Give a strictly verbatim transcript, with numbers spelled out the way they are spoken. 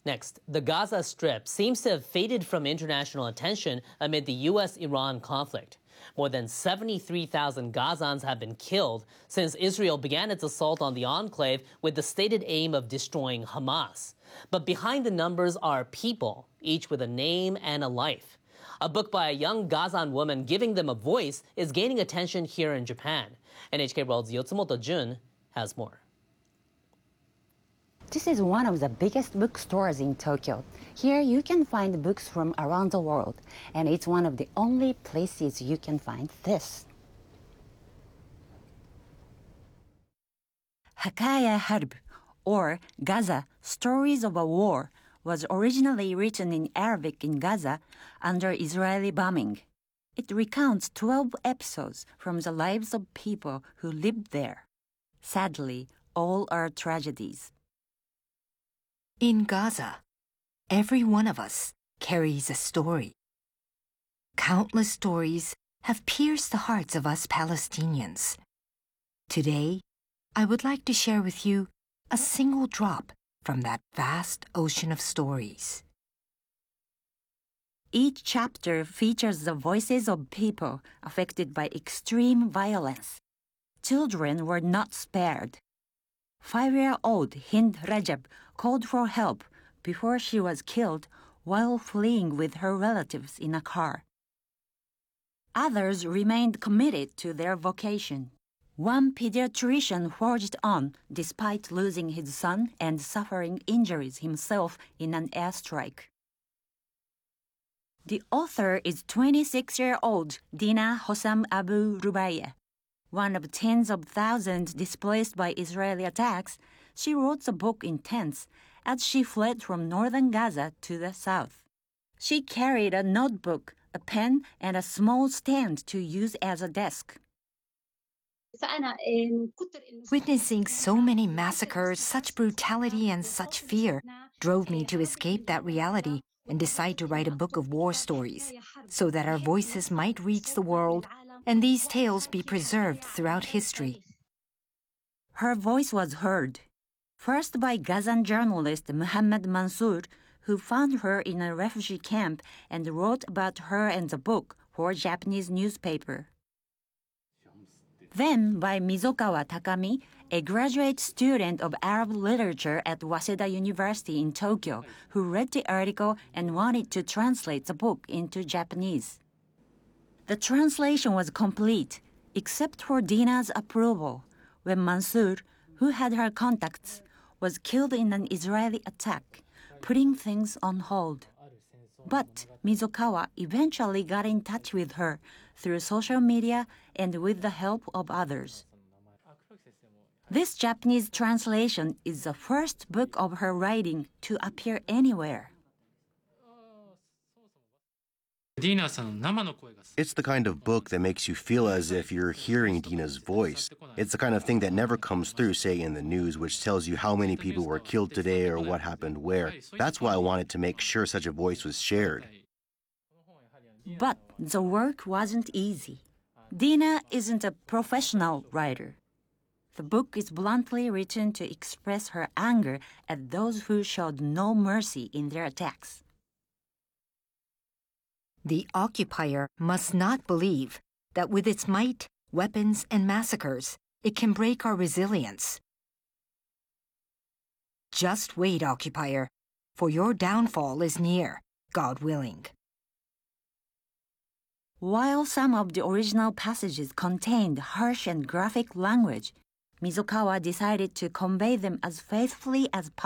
Next, the Gaza Strip seems to have faded from international attention amid the U S Iran conflict. More than seventy-three thousand Gazans have been killed since Israel began its assault on the enclave with the stated aim of destroying Hamas. But behind the numbers are people, each with a name and a life. A book by a young Gazan woman giving them a voice is gaining attention here in Japan. N H K World's Yotsumoto Jun has more. This is one of the biggest bookstores in Tokyo. Here you can find books from around the world, and it's one of the only places you can find this. Hakaya Harb, or Gaza, Stories of a War, was originally written in Arabic in Gaza under Israeli bombing. It recounts twelve episodes from the lives of people who lived there. Sadly, all are tragedies. In Gaza, every one of us carries a story. Countless stories have pierced the hearts of us Palestinians. Today, I would like to share with you a single drop from that vast ocean of stories. Each chapter features the voices of people affected by extreme violence. Children were not spared. Five-year-old Hind Rajab called for help before she was killed while fleeing with her relatives in a car. Others remained committed to their vocation. One pediatrician forged on despite losing his son and suffering injuries himself in an airstrike. The author is twenty-six-year-old Dina Hossam Abu Rubayeh. One of tens of thousands displaced by Israeli attacks, she wrote the book in tents as she fled from northern Gaza to the south. She carried a notebook, a pen, and a small stand to use as a desk. Witnessing so many massacres, such brutality, and such fear drove me to escape that reality and decide to write a book of war stories so that our voices might reach the world and these tales be preserved throughout history. Her voice was heard, first by Gazan journalist Muhammad Mansour, who found her in a refugee camp and wrote about her and the book for a Japanese newspaper. Then by Mizokawa Takami, a graduate student of Arab literature at Waseda University in Tokyo, who read the article and wanted to translate the book into Japanese. The translation was complete, except for Dina's approval, when Mansour, who had her contacts, was killed in an Israeli attack, putting things on hold. But Mizokawa eventually got in touch with her through social media and with the help of others. This Japanese translation is the first book of her writing to appear anywhere. It's the kind of book that makes you feel as if you're hearing Dina's voice. It's the kind of thing that never comes through, say, in the news, which tells you how many people were killed today or what happened where. That's why I wanted to make sure such a voice was shared. But the work wasn't easy. Dina isn't a professional writer. The book is bluntly written to express her anger at those who showed no mercy in their attacks. The occupier must not believe that with its might, weapons, and massacres, it can break our resilience. Just wait, occupier, for your downfall is near, God willing. While some of the original passages contained harsh and graphic language, Mizokawa decided to convey them as faithfully as possible.